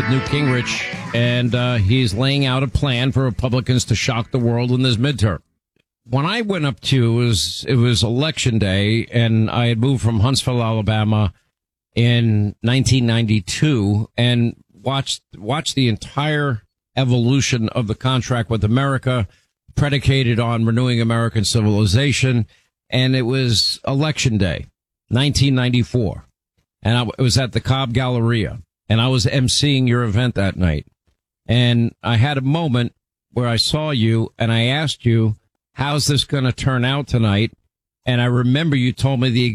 with Newt Gingrich, and he's laying out a plan for Republicans to shock the world in this midterm. When I went up to, it was election day, and I had moved from Huntsville, Alabama in 1992, and watched the entire evolution of the contract with America, predicated on renewing American civilization. And it was election day, 1994. And I was at the Cobb Galleria, and I was emceeing your event that night. And I had a moment where I saw you, and I asked you, how's this going to turn out tonight? And I remember you told me the